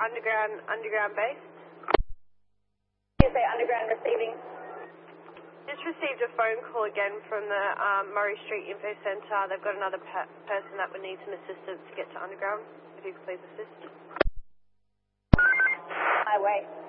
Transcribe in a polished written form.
underground base. You say underground receiving. Just received a phone call again from the Murray Street Info Centre. They've got another person that would need some assistance to get to underground. If you could please assist. Highway.